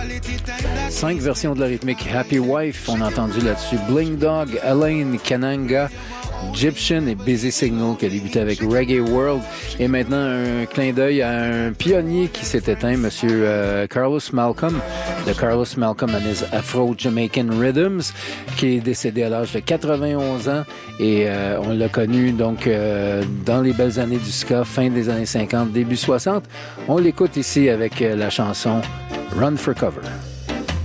5 versions de la rythmique. Happy Wife, on a entendu là-dessus Bling Dog, Alain Kananga, Egyptian et Busy Signal qui a débuté avec Reggae World. Et maintenant, un clin d'œil à un pionnier qui s'est éteint, Monsieur Carlos Malcolm, de Carlos Malcolm and his Afro-Jamaican Rhythms, qui est décédé à l'âge de 91 ans. Et on l'a connu donc dans les belles années du ska, fin des années 50, début 60. On l'écoute ici avec la chanson Run for Cover.